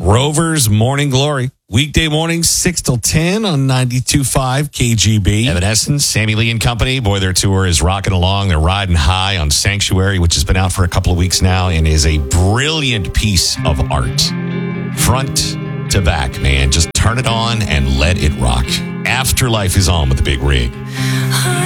Rover's Morning Glory. Weekday mornings, 6 till 10 on 92.5 KGB. Evanescence, Sammy Lee and Company. Boy, their tour is rocking along. They're riding high on Sanctuary, which has been out for a couple of weeks now and is a brilliant piece of art. Front to back, man. Just turn it on and let it rock. Afterlife is on with the Big Rig.